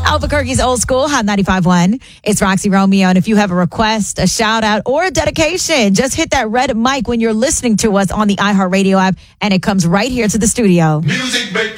Albuquerque's Old School, Hot 95.1. It's Roxy Romeo. And if you have a request, a shout out, or a dedication, just hit that red mic when you're listening to us on the iHeartRadio app, and it comes right here to the studio. Music make